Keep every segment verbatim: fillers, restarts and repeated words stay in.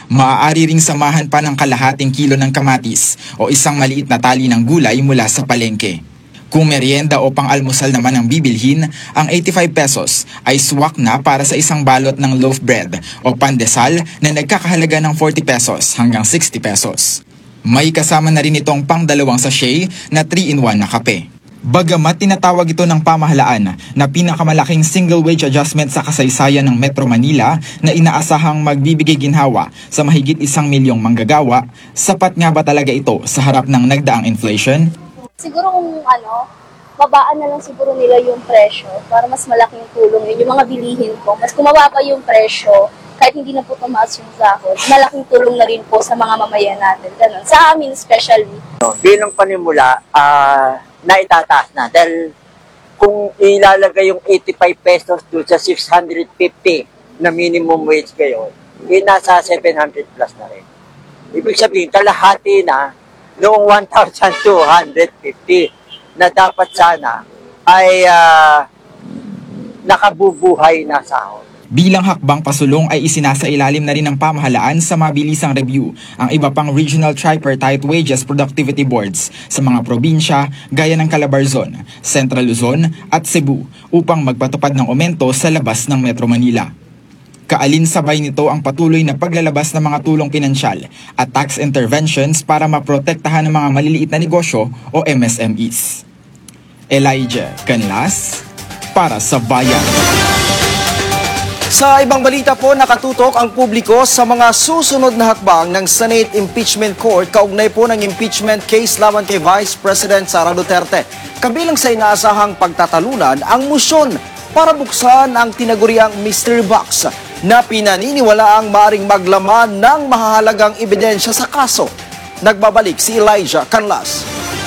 Maaari ring samahan pa ng kalahating kilo ng kamatis o isang maliit na tali ng gulay mula sa palengke. Kung merienda o pang-almusal naman ang bibilhin, ang eighty-five pesos ay swak na para sa isang balot ng loaf bread o pandesal na nagkakahalaga ng forty pesos hanggang sixty pesos. May kasama na rin itong pang-dalawang sachet na three in one na kape. Bagamat tinatawag ito ng pamahalaan na pinakamalaking single wage adjustment sa kasaysayan ng Metro Manila na inaasahang magbibigay ginhawa sa mahigit isang milyong manggagawa, sapat nga ba talaga ito sa harap ng nagdaang inflation? Siguro kung ano, babaan na lang siguro nila yung presyo para mas malaking tulong yun. Yung mga bilihin ko, mas kumababa yung presyo, kahit hindi na po tumaas yung sahod, malaking tulong na rin po sa mga mamayan natin. Ganun. Sa amin especially. No, bilang panimula, ah, uh, naitataas na. Dahil kung ilalagay yung eighty-five pesos doon sa six hundred fifty na minimum wage ngayon, eh, nasa seven hundred plus na rin. Ibig sabihin, kalahati na noong one thousand two hundred fifty na dapat sana ay uh, nakabubuhay na sahod. Bilang hakbang pasulong ay isinasailalim na rin ng pamahalaan sa mabilisang review ang iba pang Regional Tripartite Wages Productivity Boards sa mga probinsya gaya ng Calabarzon, Central Luzon at Cebu upang magpatupad ng aumento sa labas ng Metro Manila. Kaalinsabay nito ang patuloy na paglalabas ng mga tulong pinansyal at tax interventions para maprotektahan ng mga maliliit na negosyo o M S M Es. Elijah Canlas para sa Bayan. Sa ibang balita po, nakatutok ang publiko sa mga susunod na hakbang ng Senate Impeachment Court kaugnay po ng impeachment case laban kay Vice President Sara Duterte. Kabilang sa inaasahang pagtatalunan ang musyon para buksan ang tinaguriang mystery box na pinaniniwala ang maaring maglaman ng mahahalagang ebidensya sa kaso. Nagbabalik si Elijah Canlas.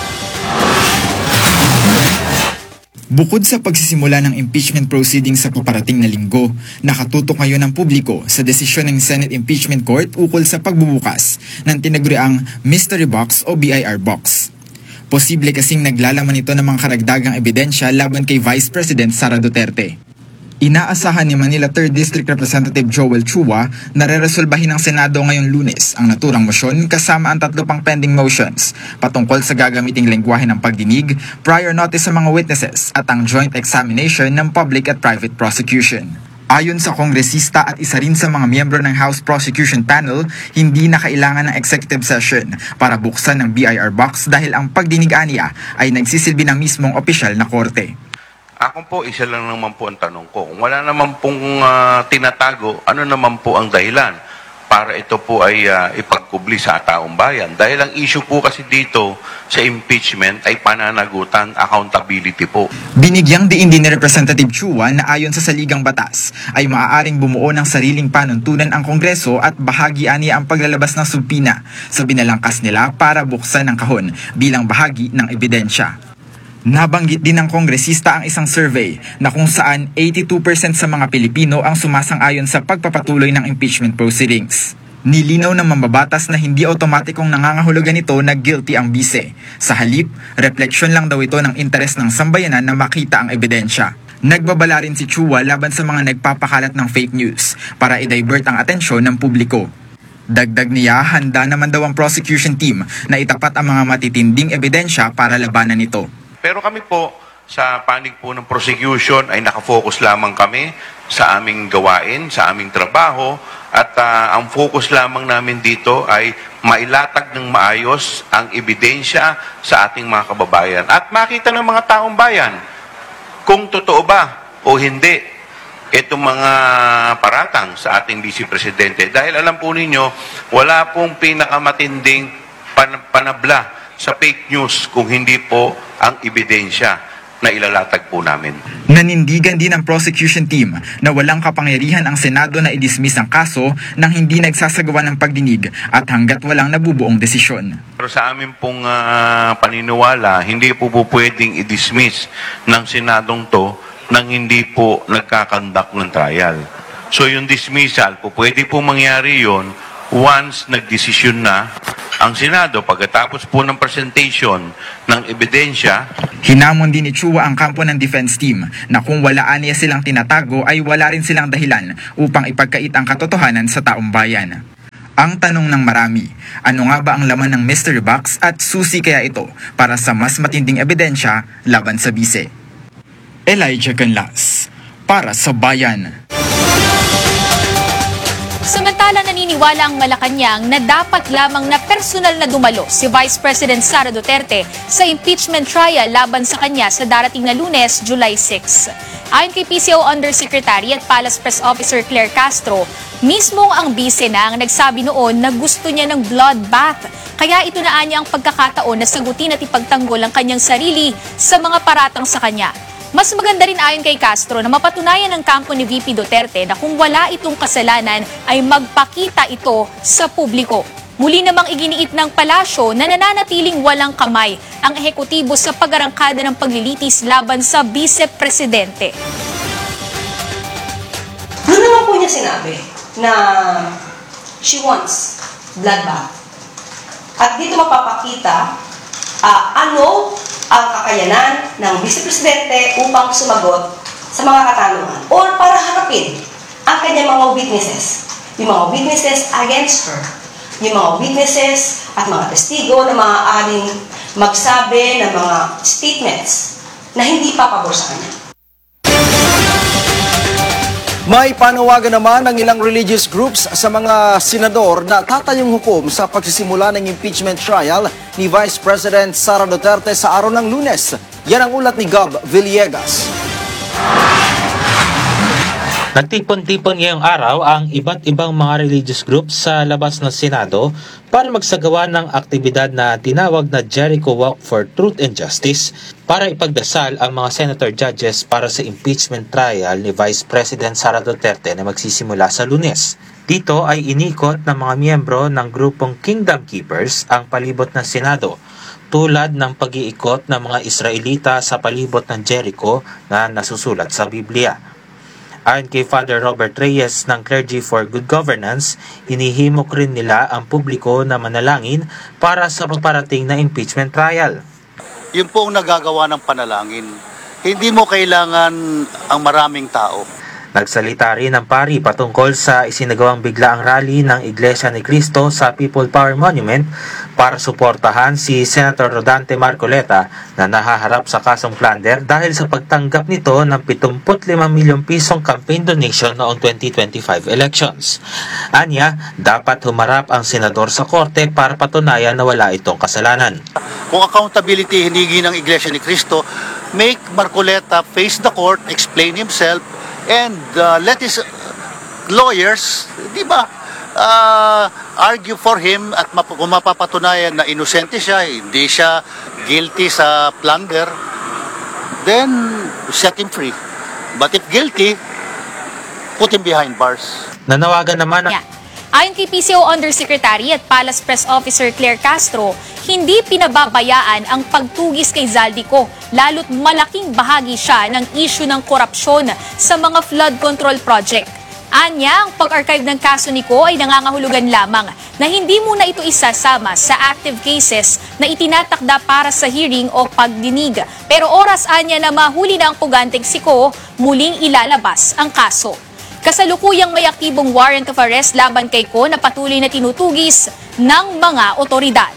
Bukod sa pagsisimula ng impeachment proceedings sa paparating na linggo, nakatutok ngayon ang publiko sa desisyon ng Senate Impeachment Court ukol sa pagbubukas ng tinaguriang mystery box o B I R box. Posible kasing naglalaman ito ng mga karagdagang ebidensya laban kay Vice President Sara Duterte. Inaasahan ni Manila third District Representative Joel Chua na reresolbahin ng Senado ngayong Lunes ang naturang motion kasama ang tatlo pang pending motions patungkol sa gagamiting lengguwahe ng pagdinig, prior notice sa mga witnesses at ang joint examination ng public at private prosecution. Ayon sa kongresista at isa rin sa mga miyembro ng House Prosecution Panel, hindi na kailangan ng executive session para buksan ng B I R box dahil ang pagdinig aniya ay nagsisilbi ng mismong opisyal na korte. Ako po, isa lang naman po ang tanong ko. Kung wala naman pong uh, tinatago, ano naman po ang dahilan para ito po ay uh, ipagkubli sa taong bayan? Dahil ang issue po kasi dito sa impeachment ay pananagutan, accountability po. Binigyang diin din ni Representative Chua na ayon sa saligang batas ay maaaring bumuo ng sariling panuntunan ang Kongreso at bahagi aniya ang paglalabas ng subpina sa binalangkas nila para buksan ang kahon bilang bahagi ng ebidensya. Nabanggit din ng kongresista ang isang survey na kung saan eighty-two percent sa mga Pilipino ang sumasang-ayon sa pagpapatuloy ng impeachment proceedings. Nilinaw ng mambabatas na hindi otomatikong nangangahulugan ito na guilty ang bise. Sa halip, refleksyon lang daw ito ng interes ng sambayanan na makita ang ebidensya. Nagbabala rin si Chua laban sa mga nagpapakalat ng fake news para i-divert ang atensyon ng publiko. Dagdag niya, handa naman daw ang prosecution team na itapat ang mga matitinding ebidensya para labanan ito. Pero kami po, sa panig po ng prosecution, ay nakafocus lamang kami sa aming gawain, sa aming trabaho, at uh, ang focus lamang namin dito ay mailatag ng maayos ang ebidensya sa ating mga kababayan. At makita ng mga taong bayan kung totoo ba o hindi itong mga paratang sa ating Vice Presidente. Dahil alam po ninyo, wala pong pinakamatinding pan- panabla sa fake news kung hindi po ang ebidensya na ilalatag po namin. Nanindigan din ang prosecution team na walang kapangyarihan ang Senado na i-dismiss ang kaso nang hindi nagsasagawa ng pagdinig at hanggat walang nabubuong desisyon. Pero sa amin pong uh, paniniwala, hindi po po pwedeng i-dismiss ng Senadong to nang hindi po nagkakandak ng trial. So yung dismissal po, pwede po mangyari yon once nagdesisyon na ang Senado pagkatapos po ng presentation ng ebidensya. Hinamon din ni Chua ang kampo ng defense team na kung walaan niya silang tinatago ay wala rin silang dahilan upang ipagkait ang katotohanan sa taong bayan. Ang tanong ng marami, ano nga ba ang laman ng mystery box at susi kaya ito para sa mas matinding ebidensya laban sa bise? Elijah Canlas, para sa Bayan. Samantala, naniniwala ang Malacanang na dapat lamang na personal na dumalo si Vice President Sara Duterte sa impeachment trial laban sa kanya sa darating na Lunes, July sixth. Ayon kay P C O Undersecretary at Palace Press Officer Claire Castro, mismong ang bise na ang nagsabi noon na gusto niya ng bloodbath. Kaya ito na niya ang pagkakataon na sagutin at ipagtanggol ang kanyang sarili sa mga paratang sa kanya. Mas maganda rin ayon kay Castro na mapatunayan ng kampo ni V P Duterte na kung wala itong kasalanan ay magpakita ito sa publiko. Muli namang iginiit ng palasyo na nananatiling walang kamay ang ehekutibo sa pag-arangkada ng paglilitis laban sa vice-presidente. Doon naman po niya sinabi na she wants bloodbath. At dito mapapakita uh, ano ang kakayanan ng vice-presidente upang sumagot sa mga katanungan or para harapin ang kanyang mga witnesses. Yung mga witnesses against her. Yung mga witnesses at mga testigo na maaaring magsabi ng mga statements na hindi papabor sa kanya. May panawagan naman ng ilang religious groups sa mga senador na tatayong hukom sa pagsisimula ng impeachment trial ni Vice President Sara Duterte sa araw ng Lunes. Yan ang ulat ni Gab Villegas. Nagtipon-tipon ngayong araw ang iba't ibang mga religious groups sa labas ng Senado para magsagawa ng aktibidad na tinawag na Jericho Walk for Truth and Justice para ipagdasal ang mga senator judges para sa impeachment trial ni Vice President Sara Duterte na magsisimula sa Lunes. Dito ay inikot ng mga miyembro ng grupong Kingdom Keepers ang palibot ng Senado, tulad ng pag-iikot ng mga Israelita sa palibot ng Jericho na nasusulat sa Biblia. Ayon kay Father Robert Reyes ng Clergy for Good Governance, hinihimok rin nila ang publiko na manalangin para sa paparating na impeachment trial. Yun po ang nagagawa ng panalangin. Hindi mo kailangan ang maraming tao. Nagsalita rin ang pari patungkol sa isinagawang biglaang rally ng Iglesia ni Cristo sa People Power Monument para suportahan si Senator Rodante Marcoleta na nahaharap sa kasong plunder dahil sa pagtanggap nito ng pitungput limang milyong pisong campaign donation noong twenty twenty-five elections. Anya, dapat humarap ang senador sa korte para patunayan na wala itong kasalanan. Kung accountability hinigi ng Iglesia ni Cristo, make Marcoleta face the court, explain himself, and uh, let his lawyers, di ba, uh, argue for him at map- kung mapapatunayan na inosente siya, hindi siya guilty sa plunder, then set him free. But if guilty, put him behind bars. Nanawagan naman ang... Yeah. Ayon kay P C O Undersecretary at Palace Press Officer Claire Castro, hindi pinababayaan ang pagtugis kay Zaldico, lalo't malaking bahagi siya ng issue ng korupsyon sa mga flood control project. Anya, ang pag-archive ng kaso ni Ko ay nangangahulugan lamang na hindi muna ito isasama sa active cases na itinatakda para sa hearing o pagdinig. Pero oras anya na mahuli na ang puganteng si Ko, muling ilalabas ang kaso. Kasalukuyang may aktibong warrant of arrest laban kay Ko na patuloy na tinutugis ng mga otoridad.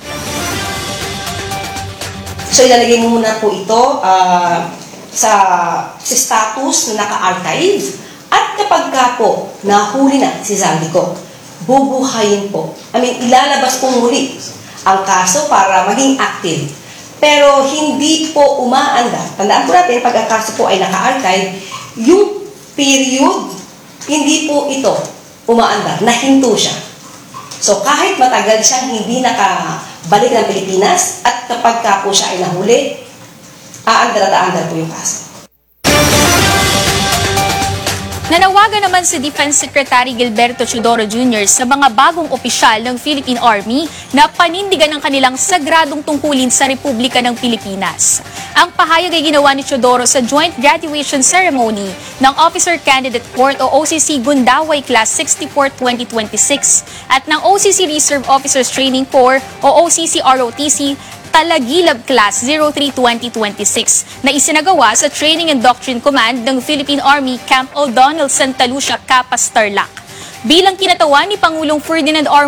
So ilalagay mo muna po ito uh, sa, sa status na naka-archive at kapag ka po nahuli na si Zaldico, bubuhayin po. I mean, ilalabas po muli ang kaso para maging active. Pero hindi po umaanda. Tandaan po natin, pag ang kaso po ay naka-archive, yung period hindi po ito umaandar, nahinto siya. So kahit matagal siyang hindi nakabalik ng Pilipinas at kapag ka po siya ay nahuli, aandar at aandar po yung kaso. Nanawagan naman si Defense Secretary Gilberto Teodoro Junior sa mga bagong opisyal ng Philippine Army na panindigan ang kanilang sagradong tungkulin sa Republika ng Pilipinas. Ang pahayag ay ginawa ni Teodoro sa joint graduation ceremony ng Officer Candidate Court o O C C Gundaway Class sixty-four twenty twenty-six at ng O C C Reserve Officers Training Corps o O C C R O T C Talagilab Class zero three twenty twenty-six na isinagawa sa Training and Doctrine Command ng Philippine Army Camp O'Donnell, Santa Lucia, Capas, Tarlac. Bilang kinatawan ni Pangulong Ferdinand R.